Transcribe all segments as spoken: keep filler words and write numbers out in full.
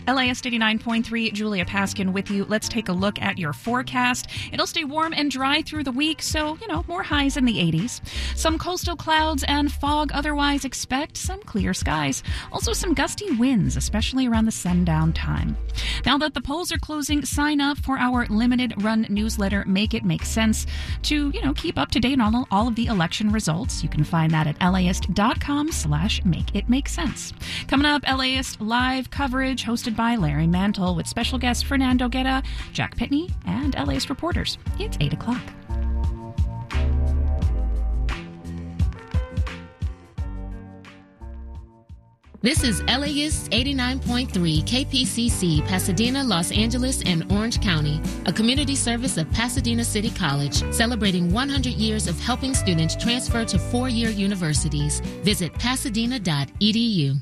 L A S eighty-nine point three, Julia Paskin with you. Let's take a look at your forecast. It'll stay warm and dry through the week, so, you know, more highs in the eighties. Some coastal clouds and fog, otherwise expect some clear skies. Also some gusty winds, especially around the sundown time. Now that the polls are closing, sign up for our limited run newsletter, Make It Make Sense, to, you know, keep up to date on all of the election results. You can find that at laist.com slash make it make sense. Coming up, LAist live coverage hosted by Larry Mantle with special guests Fernando Guerra, Jack Pitney, and LAist reporters. It's eight o'clock. This is LAist eighty-nine point three K P C C, Pasadena, Los Angeles, and Orange County, a community service of Pasadena City College, celebrating one hundred years of helping students transfer to four-year universities. Visit pasadena dot e d u.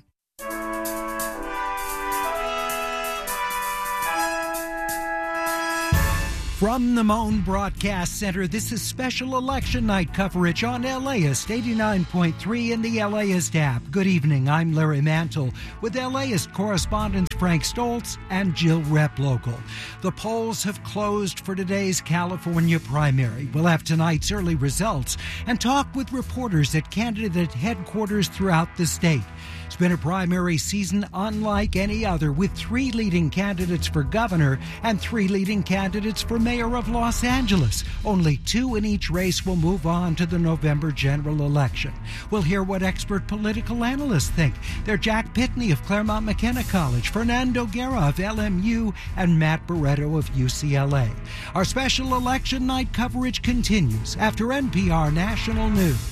From the Moan Broadcast Center, this is special election night coverage on LAist eighty-nine point three in the LAist app. Good evening, I'm Larry Mantle with LAist correspondents Frank Stoltz and Jill Replogle. The polls have closed for today's California primary. We'll have tonight's early results and talk with reporters at candidate headquarters throughout the state. It's been a primary season unlike any other, with three leading candidates for governor and three leading candidates for mayor of Los Angeles. Only two in each race will move on to the November general election. We'll hear what expert political analysts think. They're Jack Pitney of Claremont McKenna College, Fernando Guerra of L M U, and Matt Barreto of U C L A. Our special election night coverage continues after N P R National News.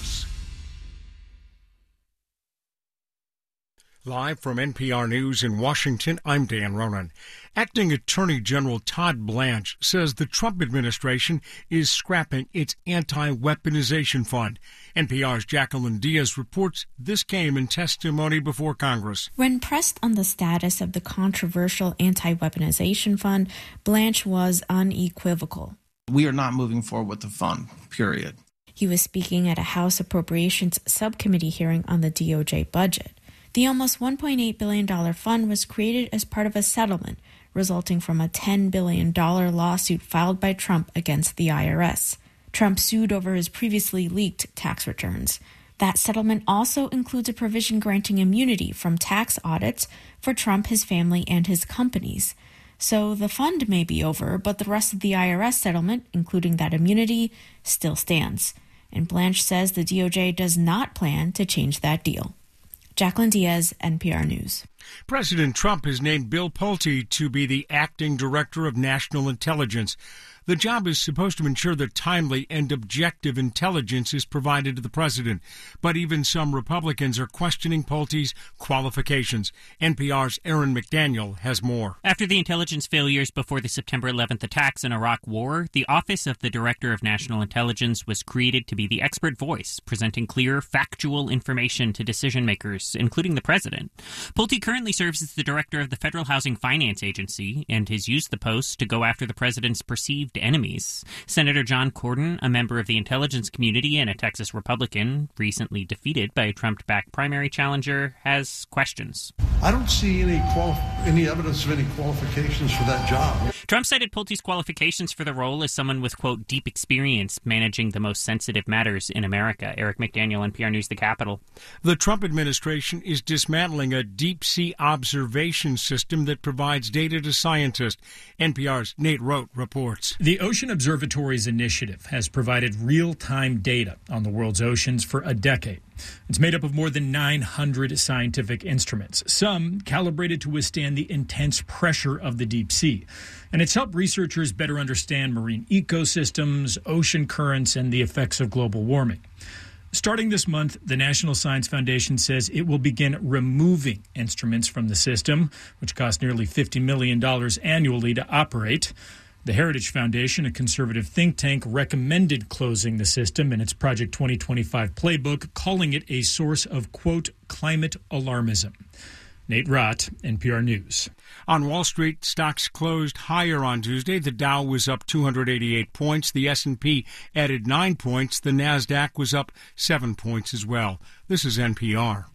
Live from N P R News in Washington, I'm Dan Ronan. Acting Attorney General Todd Blanche says the Trump administration is scrapping its anti-weaponization fund. N P R's Jacqueline Diaz reports this came in testimony before Congress. When pressed on the status of the controversial anti-weaponization fund, Blanche was unequivocal. We are not moving forward with the fund, period. He was speaking at a House Appropriations Subcommittee hearing on the D O J budget. The almost one point eight billion dollars fund was created as part of a settlement resulting from a ten billion dollars lawsuit filed by Trump against the I R S. Trump sued over his previously leaked tax returns. That settlement also includes a provision granting immunity from tax audits for Trump, his family, and his companies. So the fund may be over, but the rest of the I R S settlement, including that immunity, still stands. And Blanche says the D O J does not plan to change that deal. Jacqueline Diaz, N P R News. President Trump has named Bill Pulte to be the acting director of national intelligence. The job is supposed to ensure that timely and objective intelligence is provided to the president. But even some Republicans are questioning Pulte's qualifications. N P R's Aaron McDaniel has more. After the intelligence failures before the September eleventh attacks in Iraq War, the Office of the Director of National Intelligence was created to be the expert voice, presenting clear, factual information to decision makers, including the president. Pulte currently serves as the director of the Federal Housing Finance Agency and has used the post to go after the president's perceived enemies. Senator John Cornyn, a member of the intelligence community and a Texas Republican, recently defeated by a Trump-backed primary challenger, has questions. I don't see any quali- any evidence of any qualifications for that job. Trump cited Pulte's qualifications for the role as someone with, quote, deep experience managing the most sensitive matters in America. Eric McDaniel, N P R News, The Capitol. The Trump administration is dismantling a deep-sea observation system that provides data to scientists. N P R's Nate Rote reports. The Ocean Observatories Initiative has provided real-time data on the world's oceans for a decade. It's made up of more than nine hundred scientific instruments, some calibrated to withstand the intense pressure of the deep sea. And it's helped researchers better understand marine ecosystems, ocean currents, and the effects of global warming. Starting this month, the National Science Foundation says it will begin removing instruments from the system, which cost nearly fifty million dollars annually to operate. The Heritage Foundation, a conservative think tank, recommended closing the system in its Project twenty twenty-five playbook, calling it a source of, quote, climate alarmism. Nate Rott, N P R News. On Wall Street, stocks closed higher on Tuesday. The Dow was up two hundred eighty-eight points. The S and P added nine points. The NASDAQ was up seven points as well. This is N P R.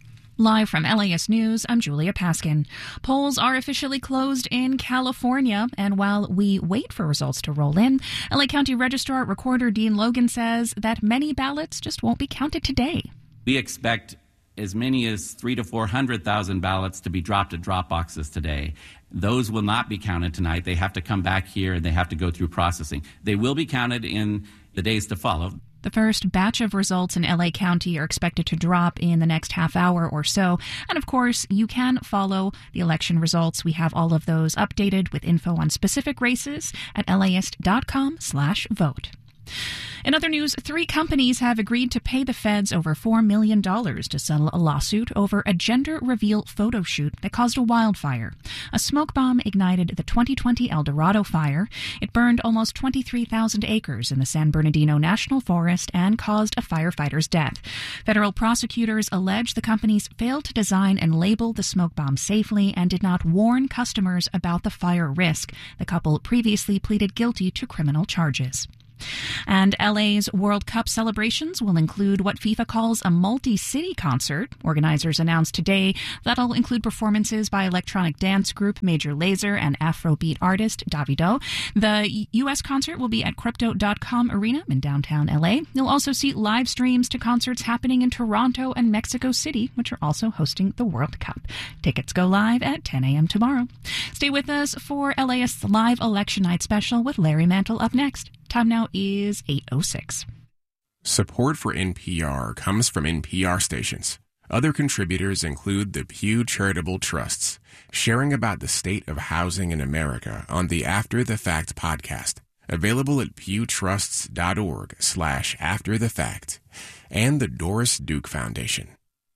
Live from L A S News, I'm Julia Paskin. Polls are officially closed in California, and while we wait for results to roll in, L A County Registrar Recorder Dean Logan says that many ballots just won't be counted today. We expect as many as three to four hundred thousand ballots to be dropped at drop boxes today. Those will not be counted tonight. They have to come back here and they have to go through processing. They will be counted in the days to follow. The first batch of results in L A County are expected to drop in the next half hour or so. And of course, you can follow the election results. We have all of those updated with info on specific races at laist.com slash vote. In other news, three companies have agreed to pay the feds over four million dollars to settle a lawsuit over a gender reveal photo shoot that caused a wildfire. A smoke bomb ignited the twenty twenty El Dorado fire. It burned almost twenty-three thousand acres in the San Bernardino National Forest and caused a firefighter's death. Federal prosecutors allege the companies failed to design and label the smoke bomb safely and did not warn customers about the fire risk. The couple previously pleaded guilty to criminal charges. And L A's World Cup celebrations will include what FIFA calls a multi-city concert. Organizers announced today that'll include performances by electronic dance group Major Lazer and Afrobeat artist Davido. The U S concert will be at Crypto dot com Arena in downtown L A. You'll also see live streams to concerts happening in Toronto and Mexico City, which are also hosting the World Cup. Tickets go live at ten a.m. tomorrow. Stay with us for L A S Live Election Night Special with Larry Mantle up next. Time now is eight oh six. Support for N P R comes from N P R stations. Other contributors include the Pew Charitable Trusts, sharing about the state of housing in America on the After the Fact podcast, available at pewtrusts.org slash after the fact, and the Doris Duke Foundation.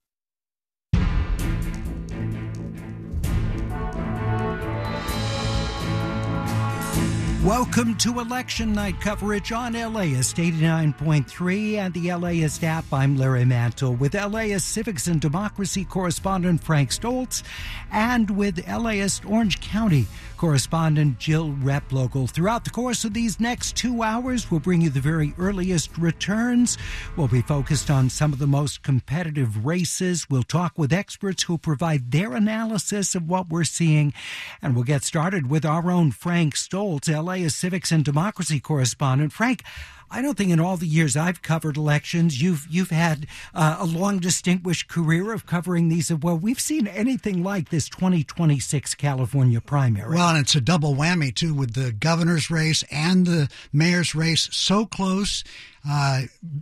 Welcome to Election Night coverage on LAist eighty-nine point three and the LAist app. I'm Larry Mantle with LAist Civics and Democracy correspondent Frank Stoltz and with LAist Orange County correspondent Jill Replogle. Throughout the course of these next two hours, we'll bring you the very earliest returns. We'll be focused on some of the most competitive races. We'll talk with experts who provide their analysis of what we're seeing. And we'll get started with our own Frank Stoltz, LAist Civics and Democracy correspondent. Frank, I don't think in all the years I've covered elections, you've you've had uh, a long, distinguished career of covering these. Well, we've seen anything like this twenty twenty-six California primary. Well, and it's a double whammy, too, with the governor's race and the mayor's race so close. Uh,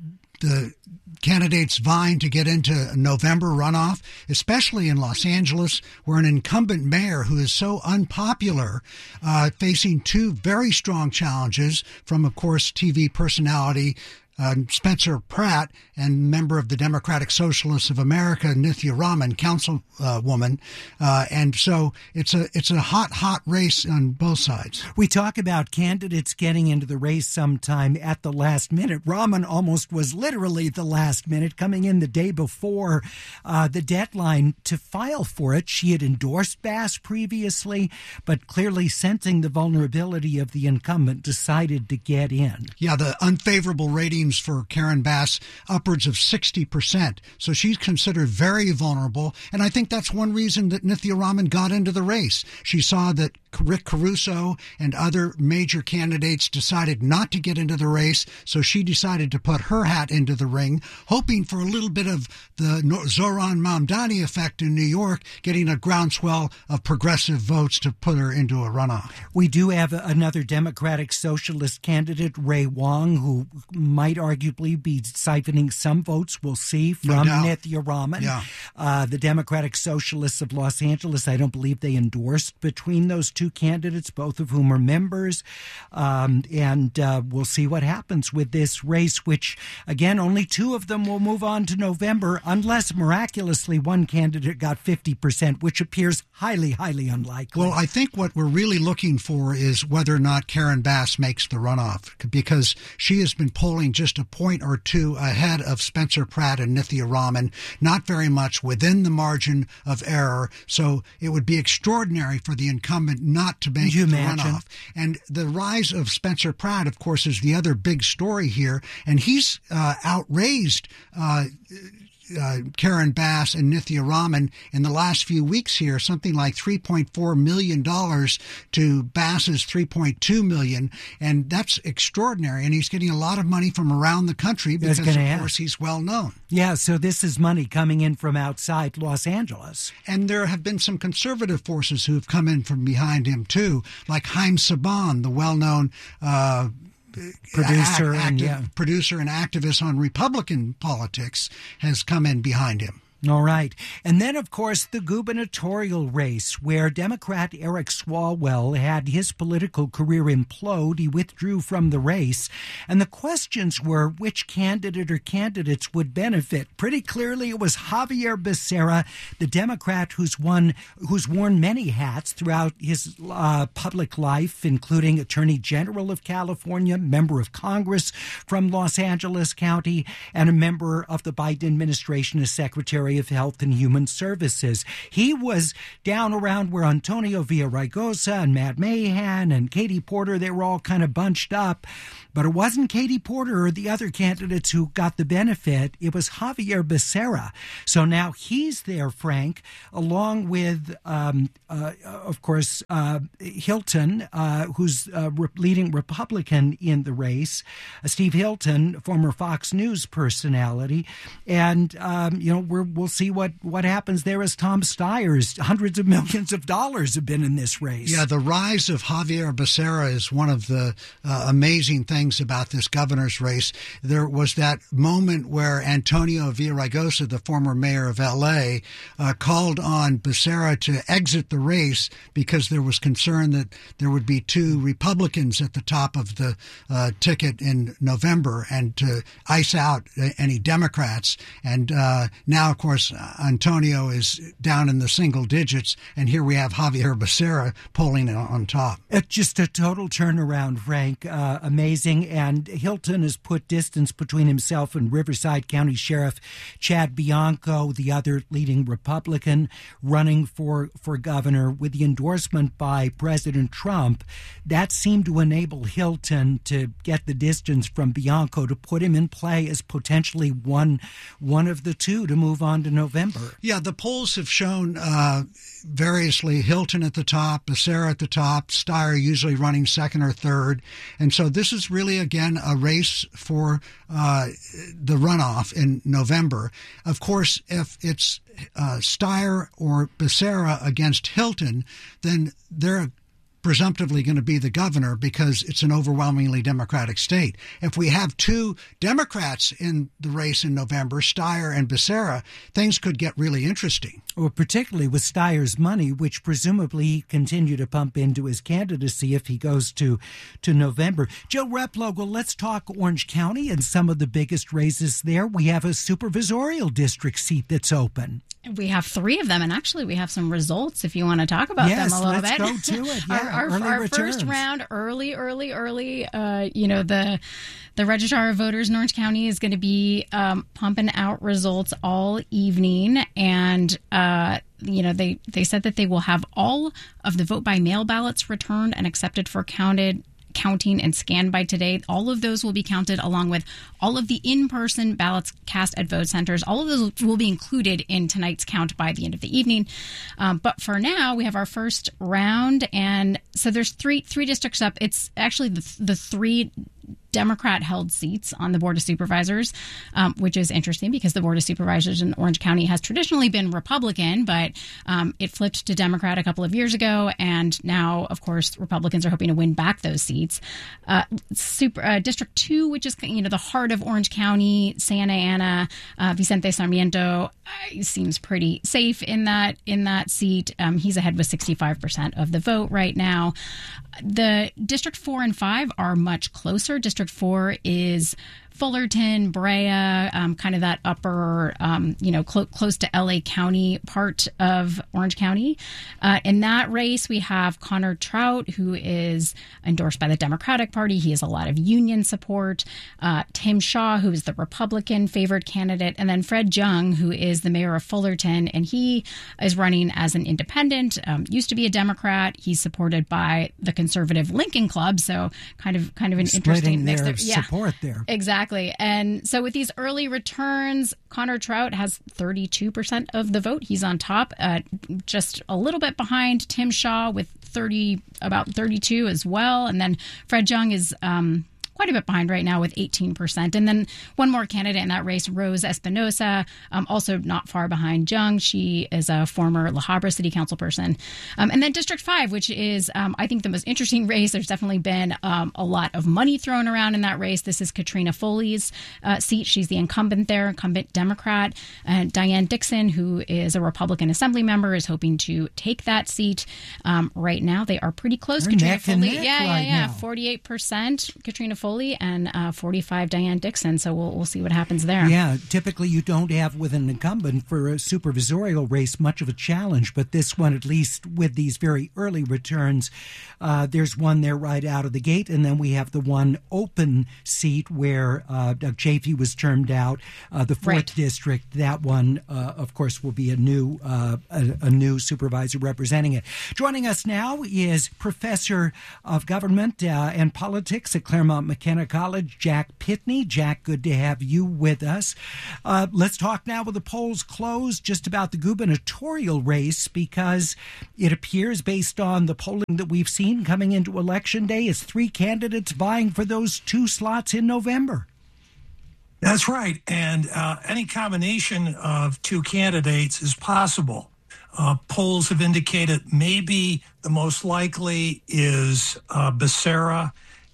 the candidates vying to get into a November runoff, especially in Los Angeles, where an incumbent mayor who is so unpopular, uh, facing two very strong challenges from, of course, T V personality Uh, Spencer Pratt and member of the Democratic Socialists of America, Nithya Raman, councilwoman, uh, uh, and so it's a it's a hot, hot race on both sides. We talk about candidates getting into the race sometime at the last minute. Raman almost was literally the last minute, coming in the day before uh, the deadline to file for it. She had endorsed Bass previously, but clearly sensing the vulnerability of the incumbent, decided to get in. Yeah, the unfavorable rating for Karen Bass, upwards of sixty percent. So she's considered very vulnerable. And I think that's one reason that Nithya Raman got into the race. She saw that Rick Caruso and other major candidates decided not to get into the race. So she decided to put her hat into the ring, hoping for a little bit of the Zohran Mamdani effect in New York, getting a groundswell of progressive votes to put her into a runoff. We do have another Democratic Socialist candidate, Ray Wong, who might arguably be siphoning some votes, we'll see, from no Nithya Raman. Yeah. Uh, the Democratic Socialists of Los Angeles, I don't believe they endorsed between those two candidates, both of whom are members. Um, and uh, we'll see what happens with this race, which, again, only two of them will move on to November, unless miraculously one candidate got fifty percent, which appears highly, highly unlikely. Well, I think what we're really looking for is whether or not Karen Bass makes the runoff, because she has been polling just a point or two ahead of Spencer Pratt and Nithya Raman, not very much within the margin of error. So it would be extraordinary for the incumbent not to make the imagine? runoff. And the rise of Spencer Pratt, of course, is the other big story here. And he's uh, outraised uh uh, Karen Bass and Nithya Raman in the last few weeks here, something like three point four million dollars to Bass's three point two million dollars. And that's extraordinary. And he's getting a lot of money from around the country because, of ask. course, he's well known. Yeah, so this is money coming in from outside Los Angeles. And there have been some conservative forces who have come in from behind him, too, like Haim Saban, the well-known uh, producer, a- and, active, yeah. producer and activist on Republican politics, has come in behind him. All right. And then, of course, the gubernatorial race, where Democrat Eric Swalwell had his political career implode. He withdrew from the race. And the questions were which candidate or candidates would benefit. Pretty clearly, it was Javier Becerra, the Democrat who's won, who's worn many hats throughout his uh, public life, including Attorney General of California, member of Congress from Los Angeles County, and a member of the Biden administration as Secretary of Health and Human Services. He was down around where Antonio Villaraigosa and Matt Mahan and Katie Porter, they were all kind of bunched up. But it wasn't Katie Porter or the other candidates who got the benefit. It was Javier Becerra. So now he's there, Frank, along with, um, uh, of course, uh, Hilton, uh, who's a re- leading Republican in the race, uh, Steve Hilton, former Fox News personality. And, um, you know, we're, we'll see what, what happens there as Tom Steyer's hundreds of millions of dollars have been in this race. Yeah, the rise of Javier Becerra is one of the uh, amazing things about this governor's race. There was that moment where Antonio Villaraigosa, the former mayor of L A, uh, called on Becerra to exit the race because there was concern that there would be two Republicans at the top of the uh, ticket in November and to ice out any Democrats. And uh, now, of course, Antonio is down in the single digits, and here we have Javier Becerra polling on top. It's just a total turnaround, Frank. Uh, amazing. And Hilton has put distance between himself and Riverside County Sheriff Chad Bianco, the other leading Republican running for, for governor, with the endorsement by President Trump. That seemed to enable Hilton to get the distance from Bianco, to put him in play as potentially one, one of the two to move on to November. Yeah, the polls have shown uh, variously Hilton at the top, Becerra at the top, Steyer usually running second or third. And so this is really, again, a race for uh, the runoff in November. Of course, if it's uh, Steyer or Becerra against Hilton, then they're presumptively going to be the governor because it's an overwhelmingly Democratic state. If we have two Democrats in the race in November, Steyer and Becerra, things could get really interesting. Well, particularly with Steyer's money, which presumably he continue to pump into his candidacy if he goes to, to November. Joe Replogle, let's talk Orange County and some of the biggest races there. We have a supervisorial district seat that's open. We have three of them, and actually we have some results if you want to talk about yes, them a little let's bit. Yes, go to it. Yeah, our our, our first round, early, early, early, uh, you know, the the Registrar of Voters in Orange County is going to be um, pumping out results all evening, and uh, you know, they, they said that they will have all of the vote-by-mail ballots returned and accepted for counted counting and scanned by today. All of those will be counted along with all of the in-person ballots cast at vote centers. All of those will be included in tonight's count by the end of the evening. Um, but for now, we have our first round. And so there's three three districts up. It's actually the, the three Democrat-held seats on the Board of Supervisors, um, which is interesting because the Board of Supervisors in Orange County has traditionally been Republican, but um, it flipped to Democrat a couple of years ago, and now, of course, Republicans are hoping to win back those seats. Uh, super, uh, District two, which is you know the heart of Orange County, Santa Ana, uh, Vicente Sarmiento uh, seems pretty safe in that in that seat. Um, he's ahead with sixty-five percent of the vote right now. The District four and five are much closer. District four is Fullerton, Brea, um, kind of that upper, um, you know, clo- close to L A County part of Orange County. Uh, in that race, we have Connor Trout, who is endorsed by the Democratic Party. He has a lot of union support. Uh, Tim Shaw, who is the Republican favored candidate. And then Fred Jung, who is the mayor of Fullerton. And he is running as an independent, um, used to be a Democrat. He's supported by the conservative Lincoln Club. So kind of kind of an Splitting interesting mix their there. Yeah, support there. Exactly. exactly. And so with these early returns, Connor Trout has thirty-two percent of the vote. He's on top, uh, just a little bit behind Tim Shaw with thirty, about thirty-two as well. And then Fred Jung is um, quite a bit behind right now with eighteen percent. And then one more candidate in that race, Rose Espinosa, um, also not far behind Jung. She is a former La Habra City Council person. Um, and then District five, which is, um, I think, the most interesting race. There's definitely been um, a lot of money thrown around in that race. This is Katrina Foley's uh, seat. She's the incumbent there, incumbent Democrat. And Diane Dixon, who is a Republican Assembly member, is hoping to take that seat. Um, right now, they are pretty close. They're Katrina neck Foley, and neck yeah, yeah, right yeah, now. forty-eight percent Katrina Foley and uh, forty-five Diane Dixon. So we'll we'll see what happens there. Yeah, typically you don't have with an incumbent for a supervisorial race much of a challenge, but this one, at least with these very early returns, uh, there's one there right out of the gate, and then we have the one open seat where uh, Doug Chafee was termed out, uh, the fourth Right. district. That one, uh, of course, will be a new uh, a, a new supervisor representing it. Joining us now is Professor of Government uh, and Politics at Claremont McKenna College, Jack Pitney. Jack, good to have you with us. Uh, let's talk now with the polls closed just about the gubernatorial race, because it appears, based on the polling that we've seen coming into Election Day, is three candidates vying for those two slots in November. That's right. And uh, any combination of two candidates is possible. Uh, polls have indicated maybe the most likely is uh, Becerra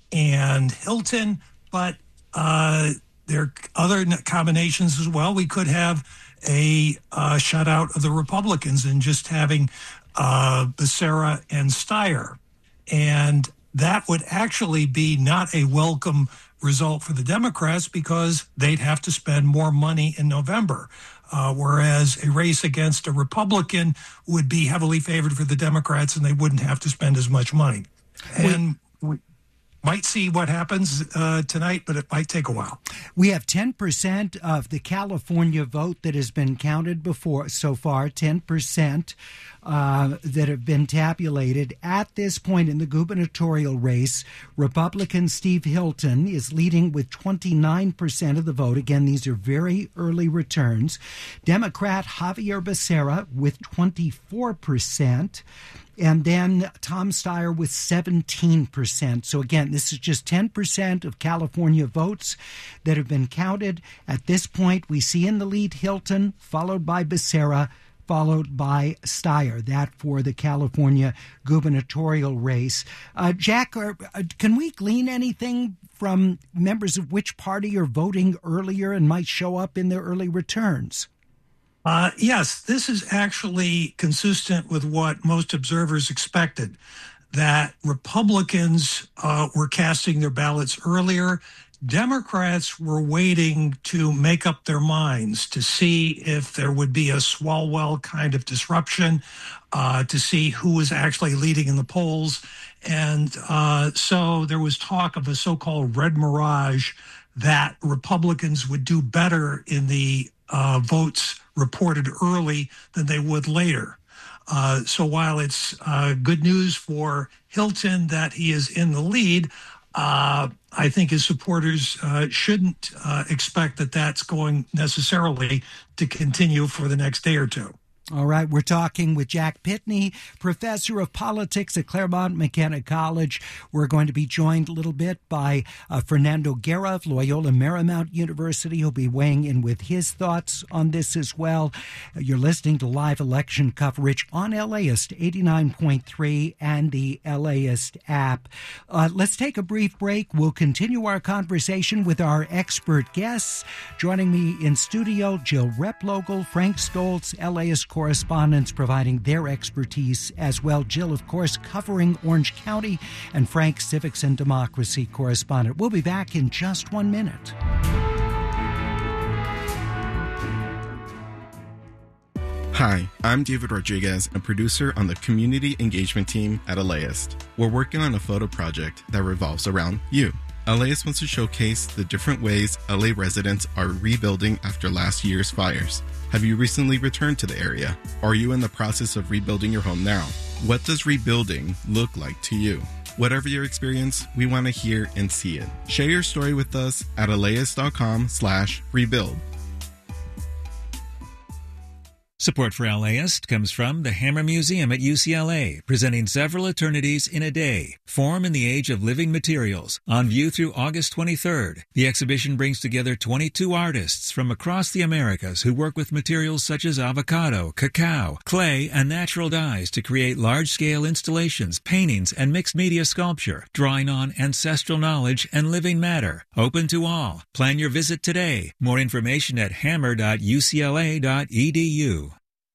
and Hilton, but uh, there are other combinations as well. We could have a uh, shutout of the Republicans and just having uh, Becerra and Steyer. And that would actually be not a welcome result for the Democrats, because they'd have to spend more money in November. Uh, whereas a race against a Republican would be heavily favored for the Democrats, and they wouldn't have to spend as much money. And we might see what happens uh, tonight, but it might take a while. We have ten percent of the California vote that has been counted before so far, ten percent uh, that have been tabulated. At this point in the gubernatorial race, Republican Steve Hilton is leading with twenty-nine percent of the vote. Again, these are very early returns. Democrat Javier Becerra with twenty-four percent. And then Tom Steyer with seventeen percent. So again, this is just ten percent of California votes that have been counted. At this point, we see in the lead Hilton, followed by Becerra, followed by Steyer. That for the California gubernatorial race. Uh, Jack, are, uh, can we glean anything from members of which party are voting earlier and might show up in their early returns? Uh, yes, this is actually consistent with what most observers expected, that Republicans uh, were casting their ballots earlier. Democrats were waiting to make up their minds to see if there would be a Swalwell kind of disruption, uh, to see who was actually leading in the polls. And uh, so there was talk of a so-called red mirage, that Republicans would do better in the uh, votes reported early than they would later. Uh, so while it's uh, good news for Hilton that he is in the lead, uh, I think his supporters uh, shouldn't uh, expect that that's going necessarily to continue for the next day or two. All right, we're talking with Jack Pitney, professor of politics at Claremont McKenna College. We're going to be joined a little bit by uh, Fernando Guerra of Loyola Marymount University. He'll be weighing in with his thoughts on this as well. You're listening to live election coverage on LAist eighty-nine point three and the LAist app. Uh, let's take a brief break. We'll continue our conversation with our expert guests. Joining me in studio, Jill Replogle, Frank Stoltz, LAist correspondents providing their expertise as well. Jill, of course, covering Orange County, and Frank, civics and democracy correspondent. We'll be back in just one minute. Hi, I'm David Rodriguez, a producer on the community engagement team at LAist. We're working on a photo project that revolves around you. LAist wants to showcase the different ways L A residents are rebuilding after last year's fires. Have you recently returned to the area? Are you in the process of rebuilding your home now? What does rebuilding look like to you? Whatever your experience, we want to hear and see it. Share your story with us at elias.com slash rebuild. Support for LAist comes from the Hammer Museum at U C L A, presenting Several Eternities in a Day, Form in the Age of Living Materials, on view through August twenty-third. The exhibition brings together twenty-two artists from across the Americas who work with materials such as avocado, cacao, clay, and natural dyes to create large-scale installations, paintings, and mixed media sculpture, drawing on ancestral knowledge and living matter. Open to all. Plan your visit today. More information at hammer dot u c l a dot e d u.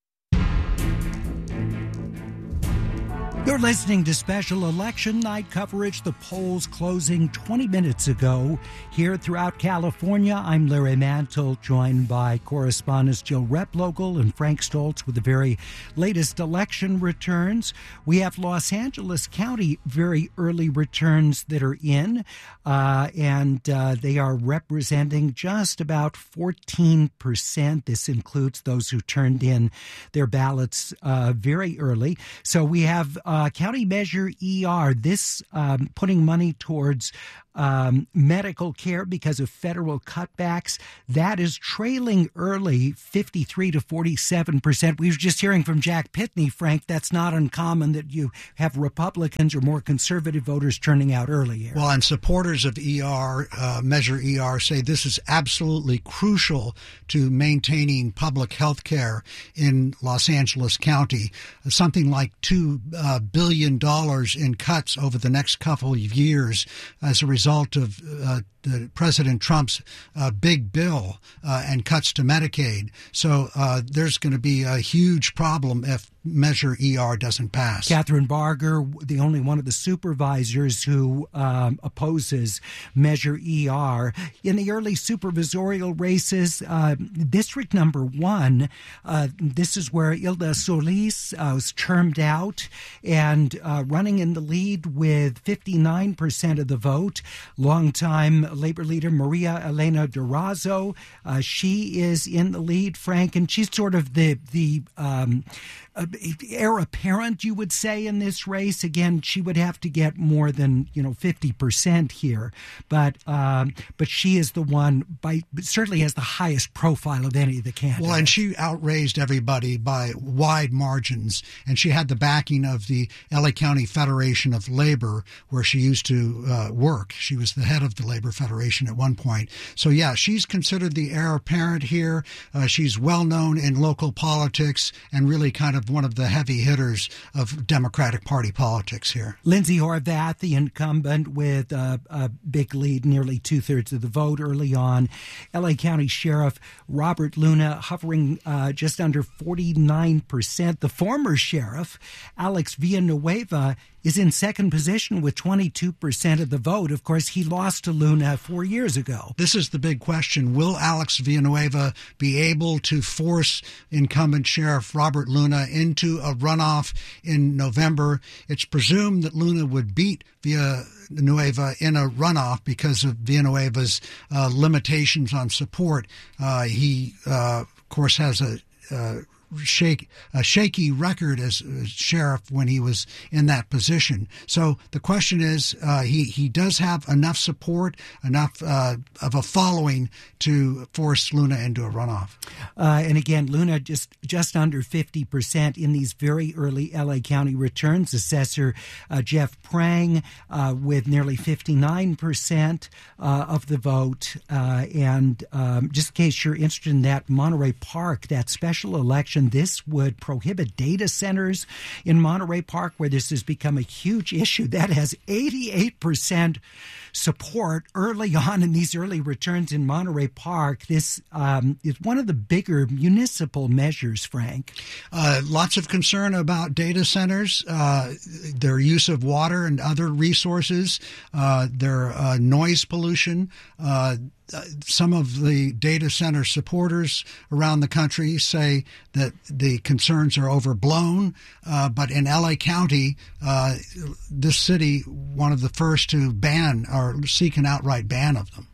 You're listening to special election night coverage. The polls closing twenty minutes ago here throughout California. I'm Larry Mantle, joined by correspondents Jill Replogle and Frank Stoltz with the very latest election returns. We have Los Angeles County very early returns that are in, uh, and uh, they are representing just about fourteen percent. This includes those who turned in their ballots uh, very early. So we have uh, Uh, County Measure E R, this um, putting money towards um, medical care because of federal cutbacks. That is trailing early, fifty-three to forty-seven percent. We were just hearing from Jack Pitney, Frank, that's not uncommon that you have Republicans or more conservative voters turning out early here. Well, and supporters of E R, uh, Measure E R, say this is absolutely crucial to maintaining public health care in Los Angeles County. Something like two uh, billion dollars in cuts over the next couple of years as a result of uh, the President Trump's uh, big bill uh, and cuts to Medicaid. So uh, there's going to be a huge problem if Measure E R doesn't pass. Catherine Barger, the only one of the supervisors who um, opposes Measure E R. In the early supervisorial races, uh, District Number One, uh, this is where Hilda Solis uh, was termed out and uh, running in the lead with fifty-nine percent of the vote. Longtime Labor leader Maria Elena Durazo, uh, she is in the lead, Frank, and she's sort of the the um, uh, heir apparent, you would say, in this race. Again, she would have to get more than you know fifty percent here, but um, but she is the one by certainly has the highest profile of any of the candidates. Well, and she outraised everybody by wide margins, and she had the backing of the L A County Federation of Labor, where she used to uh, work. She was the head of the Labor Federation at one point. So, yeah, she's considered the heir apparent here. Uh, she's well known in local politics and really kind of one of the heavy hitters of Democratic Party politics here. Lindsay Horvath, the incumbent, with uh, a big lead, nearly two-thirds of the vote early on. L A County Sheriff Robert Luna hovering uh, just under forty-nine percent. The former sheriff, Alex Villanueva, is in second position with twenty-two percent of the vote. Of course, he lost to Luna four years ago. This is the big question. Will Alex Villanueva be able to force incumbent Sheriff Robert Luna into a runoff in November? It's presumed that Luna would beat Villanueva in a runoff because of Villanueva's uh, limitations on support. Uh, he, uh, of course, has a uh, Shake, a shaky record as, as sheriff when he was in that position. So the question is, uh, he he does have enough support, enough uh, of a following to force Luna into a runoff. Uh, and again, Luna just just under fifty percent in these very early L A County returns. Assessor uh, Jeff Prang uh, with nearly fifty-nine percent uh, of the vote. Uh, and um, just in case you're interested in that, Monterey Park, that special election, this would prohibit data centers in Monterey Park, where this has become a huge issue. That has eighty-eight percent support early on in these early returns in Monterey Park. This um, is one of the bigger municipal measures, Frank. Uh, lots of concern about data centers, uh, their use of water and other resources, uh, their uh, noise pollution. Uh, Some of the data center supporters around the country say that the concerns are overblown, uh, but in L A County, uh, this city, one of the first to ban or seek an outright ban of them.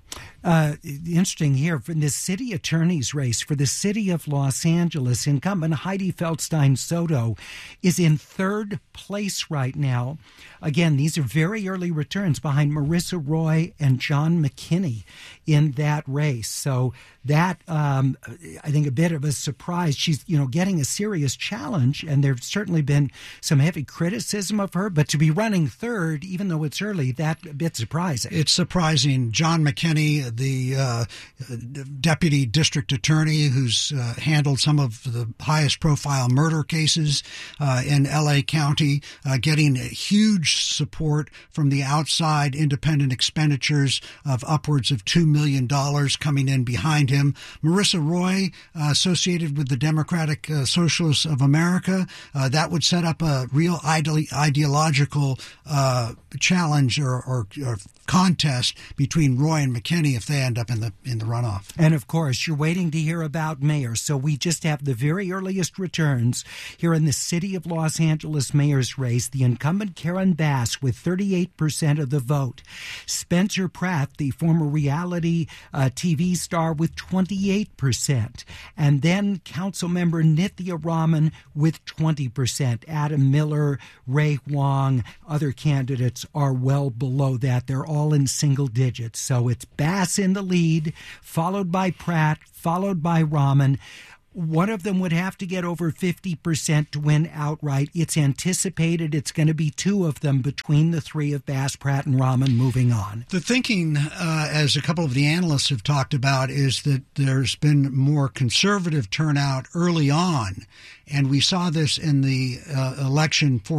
Uh, interesting here, from the city attorney's race for the city of Los Angeles, incumbent Heidi Feldstein Soto is in third place right now. Again, these are very early returns behind Marissa Roy and John McKinney in that race. So that, um, I think, a bit of a surprise. She's, you know, getting a serious challenge, and there's certainly been some heavy criticism of her. But to be running third, even though it's early, that's a bit surprising. It's surprising. John McKinney, the uh, deputy district attorney who's uh, handled some of the highest profile murder cases uh, in L A County, uh, getting huge support from the outside independent expenditures of upwards of two million dollars coming in behind him. Marissa Roy, uh, associated with the Democratic uh, Socialists of America, uh, that would set up a real ide- ideological uh, challenge or, or, or contest between Roy and McKinney if they end up in the in the runoff. And of course, you're waiting to hear about mayor. So we just have the very earliest returns here in the city of Los Angeles mayor's race. The incumbent Karen Bass with thirty-eight percent of the vote. Spencer Pratt, the former reality uh, T V star, with twenty-eight percent. And then Councilmember Nithya Raman with twenty percent. Adam Miller, Ray Wong, other candidates are well below that. They're all in single digits. So it's Bass in the lead, followed by Pratt, followed by Raman. One of them would have to get over fifty percent to win outright. It's anticipated it's going to be two of them between the three of Bass, Pratt, and Raman moving on. The thinking, uh, as a couple of the analysts have talked about, is that there's been more conservative turnout early on. And we saw this in the uh, election for